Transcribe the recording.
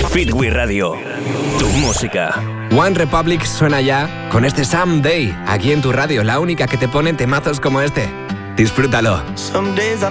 Fitwi Radio. Tu música. One Republic suena ya con este Someday, aquí en tu radio, la única que te pone temazos como este. Disfrútalo.